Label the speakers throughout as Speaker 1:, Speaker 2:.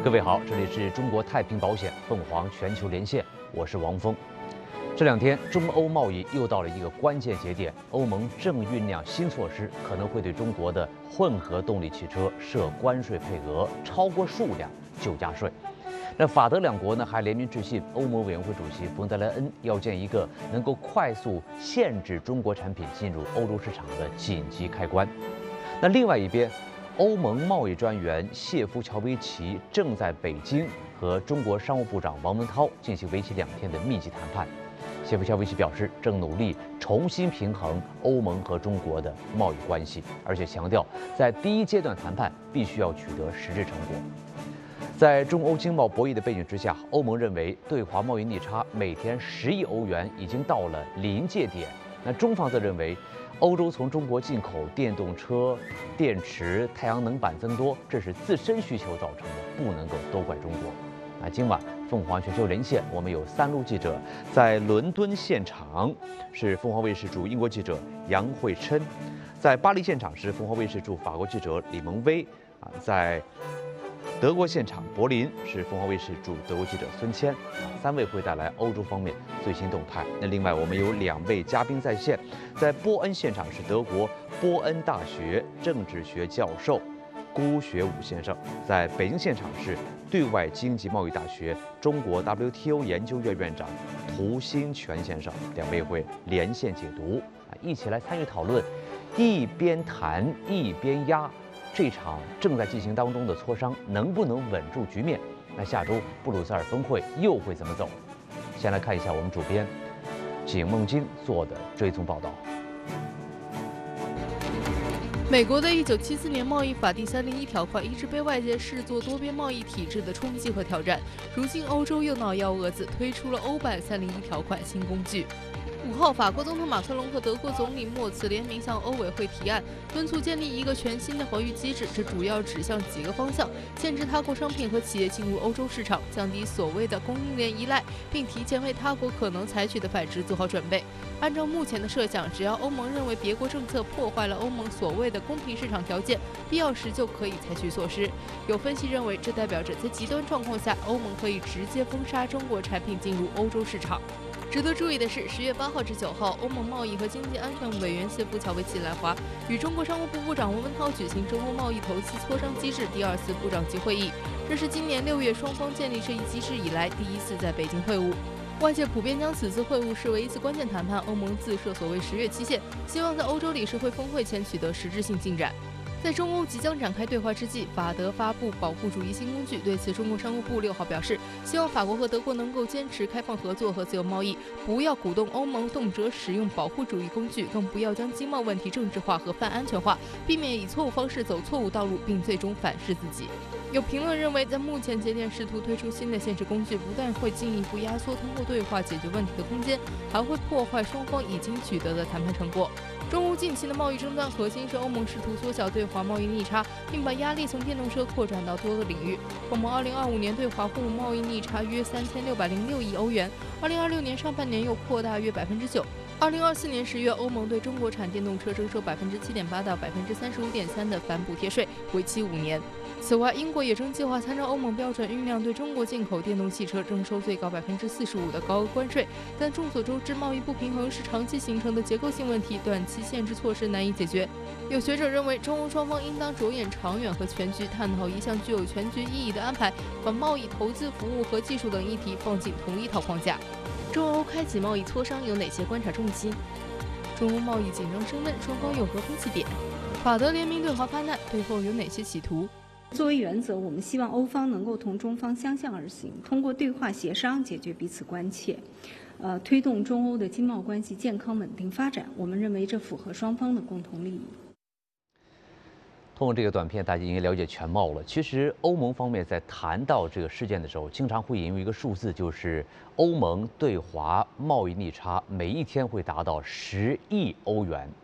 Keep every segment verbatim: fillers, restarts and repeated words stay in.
Speaker 1: 各位好，这里是中国太平保险凤凰全球连线，我是王峰。这两天，中欧贸易又到了一个关键节点，欧盟正酝酿新措施，可能会对中国的混合动力汽车设关税配额，超过数量就加税。那法德两国呢还联名致信欧盟委员会主席冯德莱恩，要建一个能够快速限制中国产品进入欧洲市场的紧急开关。那另外一边，欧盟贸易专员谢夫乔维奇正在北京和中国商务部长王文涛进行为期两天的密集谈判。谢夫乔维奇表示，正努力重新平衡欧盟和中国的贸易关系，而且强调，在第一阶段谈判必须要取得实质成果。在中欧经贸博弈的背景之下，欧盟认为对华贸易逆差每天十亿欧元已经到了临界点。那中方则认为，欧洲从中国进口电动车、电池、太阳能板增多，这是自身需求造成的，不能够都怪中国。那今晚凤凰全球连线，我们有三路记者在伦敦现场，是凤凰卫视驻英国记者杨慧琛；在巴黎现场是凤凰卫视驻法国记者李蒙威啊，在德国现场柏林是凤凰卫视驻德国记者孙谦啊，三位会带来欧洲方面最新动态。那另外我们有两位嘉宾在线，在波恩现场是德国波恩大学政治学教授辜学武先生，在北京现场是对外经济贸易大学中国 W T O 研究院院长涂新全先生，两位会连线解读啊，一起来参与讨论，一边谈一边压。这场正在进行当中的磋商能不能稳住局面？那下周布鲁塞尔峰会又会怎么走？先来看一下我们主编景梦金做的追踪报道。
Speaker 2: 美国的一九七四年贸易法第三零一条款一直被外界视作多边贸易体制的冲击和挑战，如今欧洲又闹幺蛾子，推出了欧版三零一条款新工具。五号，法国总统马克龙和德国总理默茨联名向欧委会提案，敦促建立一个全新的防御机制。这主要指向几个方向：限制他国商品和企业进入欧洲市场，降低所谓的供应链依赖，并提前为他国可能采取的反制做好准备。按照目前的设想，只要欧盟认为别国政策破坏了欧盟所谓的公平市场条件，必要时就可以采取措施。有分析认为，这代表着在极端状况下，欧盟可以直接封杀中国产品进入欧洲市场。值得注意的是，十月八号至九号，欧盟贸易和经济安全委员谢夫乔维奇来华，与中国商务部部长王文涛举行中欧贸易投资磋商机制第二次部长级会议。这是今年六月双方建立这一机制以来第一次在北京会晤。外界普遍将此次会晤视为一次关键谈判，欧盟自设所谓十月期限，希望在欧洲理事会峰会前取得实质性进展。在中欧即将展开对话之际，法德发布保护主义新工具。对此，中国商务部六号表示，希望法国和德国能够坚持开放合作和自由贸易，不要鼓动欧盟动辄使用保护主义工具，更不要将经贸问题政治化和泛安全化，避免以错误方式走错误道路，并最终反噬自己。有评论认为，在目前节点试图推出新的限制工具，不但会进一步压缩通过对话解决问题的空间，还会破坏双方已经取得的谈判成果。中欧近期的贸易争端核心是欧盟试图缩小对华贸易逆差，并把压力从电动车扩展到多个领域。欧盟二零二五年对华货物贸易逆差约三千六百零六亿欧元，二零二六年上半年又扩大约百分之九。二零二四年十月，欧盟对中国产电动车征收百分之七点八到百分之三十五点三的反补贴税，为期五年。此外，英国也正计划参照欧盟标准，酝酿对中国进口电动汽车征收最高百分之四十五的高额关税。但众所周知，贸易不平衡是长期形成的结构性问题，短期限制措施难以解决。有学者认为，中欧双方应当着眼长远和全局，探讨一项具有全局意义的安排，把贸易、投资、服务和技术等议题放进同一套框架。中欧开启贸易磋商有哪些观察重心？中欧贸易紧张升温，双方有何分歧点？法德联名对华发难，背后有哪些企图？
Speaker 3: 作为原则，我们希望欧方能够同中方相向而行，通过对话协商解决彼此关切，呃，推动中欧的经贸关系健康稳定发展。我们认为这符合双方的共同利益。
Speaker 1: 通过这个短片，大家应该了解全貌了。其实，欧盟方面在谈到这个事件的时候，经常会引用一个数字，就是欧盟对华贸易逆差每一天会达到十亿欧元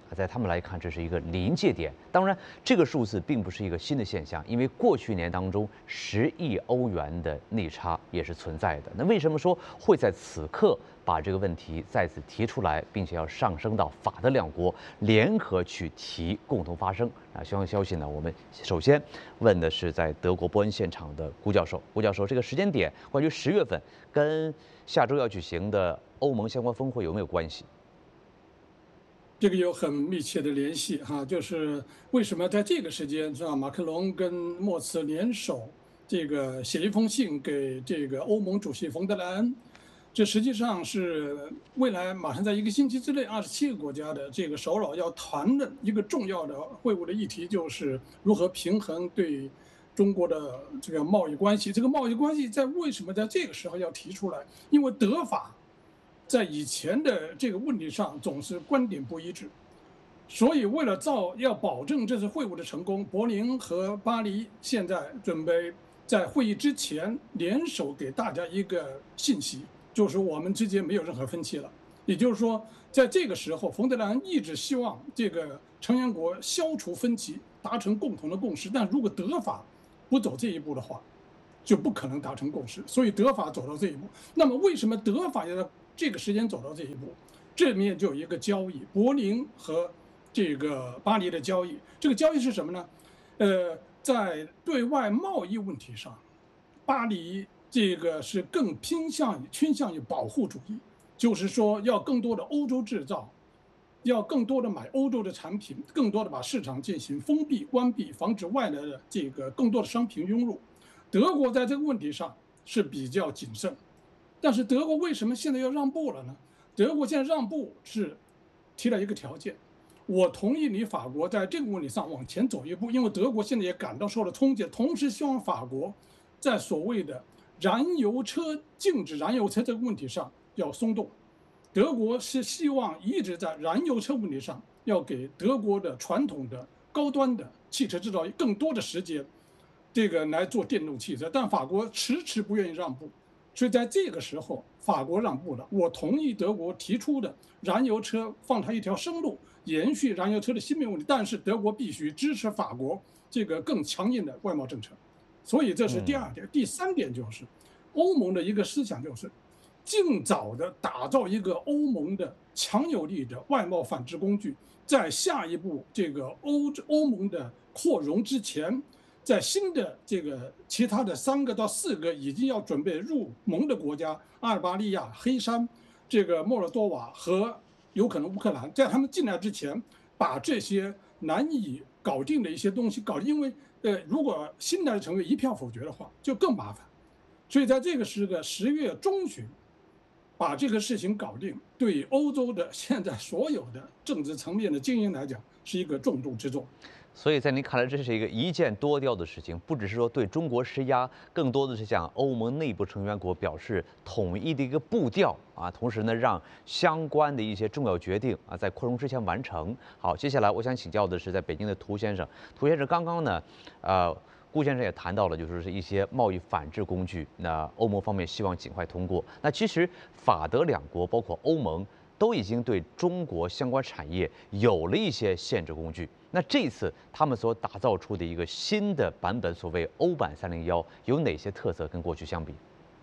Speaker 1: 在他们来看，这是一个临界点。当然，这个数字并不是一个新的现象，因为过去年当中十亿欧元的逆差也是存在的。那为什么说会在此刻把这个问题再次提出来，并且要上升到法德两国联合去提，共同发声？啊，相关消息呢，我们首先问的是在德国波恩现场的顾教授。顾教授，这个时间点关于十月份跟下周要举行的欧盟相关峰会有没有关系？
Speaker 4: 这个有很密切的联系哈，就是为什么在这个时间，是吧？马克龙跟莫茨联手，这个写一封信给这个欧盟主席冯德莱恩。这实际上是未来马上在一个星期之内，二十七个国家的这个首脑要谈的一个重要的会晤的议题，就是如何平衡对中国的这个贸易关系。这个贸易关系在为什么在这个时候要提出来？因为德法在以前的这个问题上总是观点不一致，所以为了造要保证这次会晤的成功，柏林和巴黎现在准备在会议之前联手给大家一个信息。就是我们之间没有任何分歧了，也就是说，在这个时候，冯德莱恩一直希望这个成员国消除分歧，达成共同的共识。但如果德法不走这一步的话，就不可能达成共识。所以德法走到这一步，那么为什么德法要在这个时间走到这一步？这面就有一个交易，柏林和这个巴黎的交易。这个交易是什么呢？呃，在对外贸易问题上，巴黎这个是更偏向于倾向于保护主义，就是说要更多的欧洲制造，要更多的买欧洲的产品，更多的把市场进行封闭关闭，防止外来的这个更多的商品涌入。德国在这个问题上是比较谨慎，但是德国为什么现在要让步了呢？德国现在让步是提了一个条件，我同意你法国在这个问题上往前走一步，因为德国现在也感到受了冲击，同时希望法国在所谓的燃油车禁止燃油车这个问题上要松动。德国是希望一直在燃油车问题上要给德国的传统的高端的汽车制造业更多的时间，这个来做电动汽车，但法国迟迟不愿意让步，所以在这个时候法国让步了。我同意德国提出的燃油车放它一条生路，延续燃油车的芯片问题，但是德国必须支持法国这个更强硬的外贸政策。所以这是第二点。第三点就是欧盟的一个思想，就是尽早的打造一个欧盟的强有力的外贸反制工具，在下一步这个欧欧盟的扩容之前，在新的这个其他的三个到四个已经要准备入盟的国家，阿尔巴尼亚、黑山、这个莫尔多瓦和有可能乌克兰，在他们进来之前，把这些难以搞定的一些东西搞定，因为呃，如果新来的成员一票否决的话，就更麻烦。所以在这个是个十月中旬，把这个事情搞定，对欧洲的现在所有的政治层面的精英来讲，是一个重中之重。
Speaker 1: 所以在您看来，这是一个一箭多雕的事情，不只是说对中国施压，更多的是向欧盟内部成员国表示统一的一个步调啊，同时呢，让相关的一些重要决定啊，在扩容之前完成。好，接下来我想请教的是在北京的涂先生，涂先生刚刚呢，呃。顾先生也谈到了，就是一些贸易反制工具，那欧盟方面希望尽快通过。那其实法德两国包括欧盟都已经对中国相关产业有了一些限制工具。那这次他们所打造出的一个新的版本，所谓欧版三零幺，有哪些特色跟过去相比？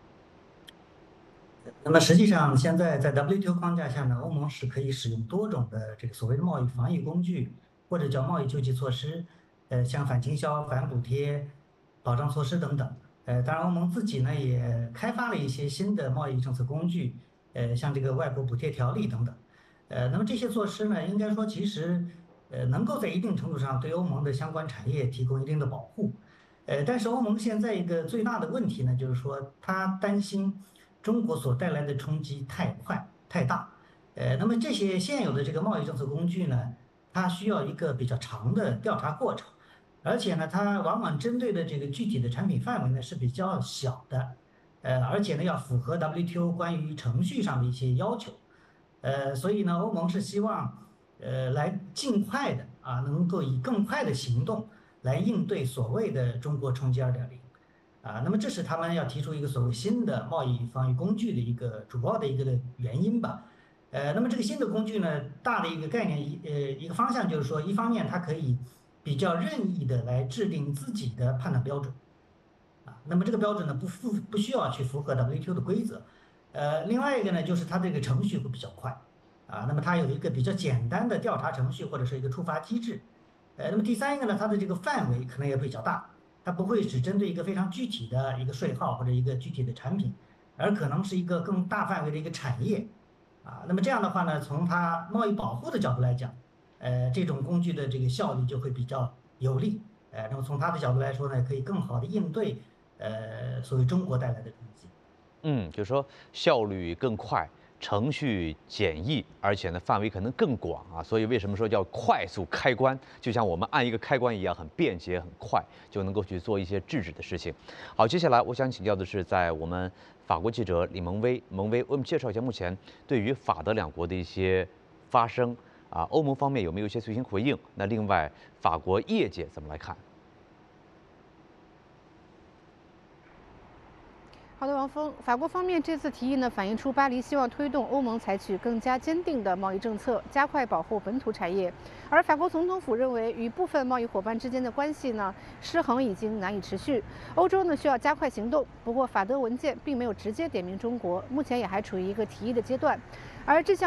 Speaker 5: 那么实际上，现在在 W T O 框架下呢，欧盟是可以使用多种的这个所谓的贸易防御工具，或者叫贸易救济措施。呃，像反倾销、反补贴、保障措施等等。呃，当然，欧盟自己呢也开发了一些新的贸易政策工具，呃，像这个外部补贴条例等等。呃，那么这些措施呢，应该说其实呃能够在一定程度上对欧盟的相关产业提供一定的保护。呃，但是欧盟现在一个最大的问题呢，就是说他担心中国所带来的冲击太快太大。呃，那么这些现有的这个贸易政策工具呢，它需要一个比较长的调查过程。而且呢，它往往针对的这个具体的产品范围呢是比较小的，呃，而且呢要符合 W T O 关于程序上的一些要求，呃，所以呢，欧盟是希望，呃，来尽快的啊，能够以更快的行动来应对所谓的中国冲击 二点零，啊，那么这是他们要提出一个所谓新的贸易防御工具的一个主要的一个原因吧。 呃，那么这个新的工具呢，大的一个概念一呃一个方向就是说，一方面它可以比较任意的来制定自己的判断标准，啊，那么这个标准呢不符不需要去符合 W T O 的规则，呃，另外一个呢就是它这个程序会比较快，啊，那么它有一个比较简单的调查程序或者是一个触发机制，呃，那么第三一个呢，它的这个范围可能也比较大，它不会只针对一个非常具体的一个税号或者一个具体的产品，而可能是一个更大范围的一个产业。啊，那么这样的话呢，从它贸易保护的角度来讲，呃，这种工具的这个效率就会比较有利，呃，那么从它的角度来说呢，可以更好的应对呃所谓中国带来的冲击。
Speaker 1: 嗯，就是说效率更快，程序简易，而且呢范围可能更广啊。所以为什么说叫快速开关？就像我们按一个开关一样，很便捷、很快，就能够去做一些制止的事情。好，接下来我想请教的是，在我们法国记者李蒙威，蒙威为我们介绍一下目前对于法德两国的一些发生啊，欧盟方面有没有一些最新回应？那另外法国业界怎么来看？
Speaker 6: 好的，王峰，法国方面这次提议呢，反映出巴黎希望推动欧盟采取更加坚定的贸易政策，加快保护本土产业。而法国总统府认为，与部分贸易伙伴之间的关系呢失衡已经难以持续，欧洲呢需要加快行动。不过，法德文件并没有直接点名中国，目前也还处于一个提议的阶段。而这项